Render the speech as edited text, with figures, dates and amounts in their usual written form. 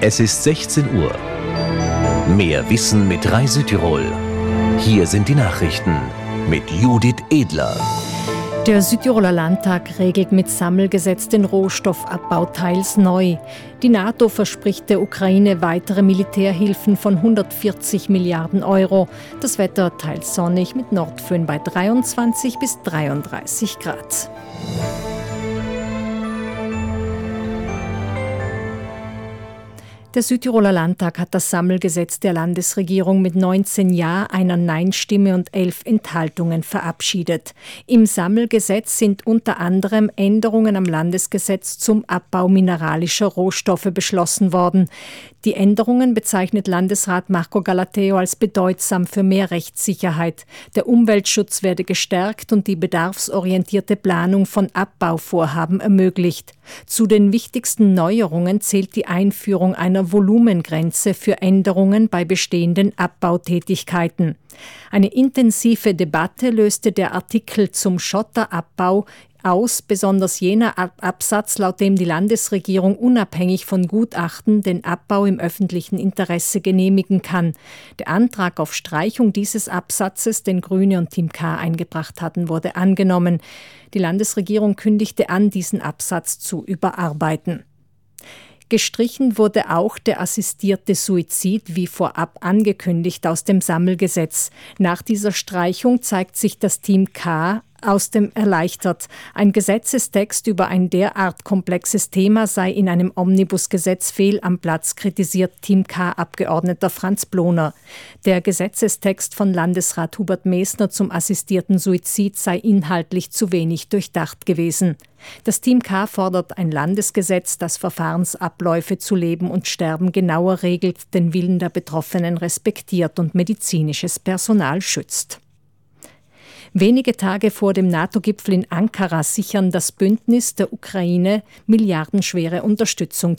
Es ist 16 Uhr. Mehr Wissen mit Rai Südtirol. Hier sind die Nachrichten mit Judith Edler. Der Südtiroler Landtag regelt mit Sammelgesetz den Rohstoffabbau teils neu. Die NATO verspricht der Ukraine weitere Militärhilfen von 140 Milliarden Euro. Das Wetter teils sonnig mit Nordföhn bei 23 bis 33 Grad. Der Südtiroler Landtag hat das Sammelgesetz der Landesregierung mit 19 Ja, einer Nein-Stimme und 11 Enthaltungen verabschiedet. Im Sammelgesetz sind unter anderem Änderungen am Landesgesetz zum Abbau mineralischer Rohstoffe beschlossen worden. Die Änderungen bezeichnet Landesrat Marco Galateo als bedeutsam für mehr Rechtssicherheit. Der Umweltschutz werde gestärkt und die bedarfsorientierte Planung von Abbauvorhaben ermöglicht. Zu den wichtigsten Neuerungen zählt die Einführung einer Volumengrenze für Änderungen bei bestehenden Abbautätigkeiten. Eine intensive Debatte löste der Artikel zum Schotterabbau aus, besonders jener Absatz, laut dem die Landesregierung unabhängig von Gutachten den Abbau im öffentlichen Interesse genehmigen kann. Der Antrag auf Streichung dieses Absatzes, den Grüne und Team K eingebracht hatten, wurde angenommen. Die Landesregierung kündigte an, diesen Absatz zu überarbeiten. Gestrichen wurde auch der assistierte Suizid, wie vorab angekündigt, aus dem Sammelgesetz. Nach dieser Streichung zeigt sich das Team K aus dem erleichtert. Ein Gesetzestext über ein derart komplexes Thema sei in einem Omnibusgesetz fehl am Platz, kritisiert Team K-Abgeordneter Franz Bloner. Der Gesetzestext von Landesrat Hubert Mesner zum assistierten Suizid sei inhaltlich zu wenig durchdacht gewesen. Das Team K fordert ein Landesgesetz, das Verfahrensabläufe zu Leben und Sterben genauer regelt, den Willen der Betroffenen respektiert und medizinisches Personal schützt. Wenige Tage vor dem NATO-Gipfel in Ankara sichern das Bündnis der Ukraine milliardenschwere Unterstützung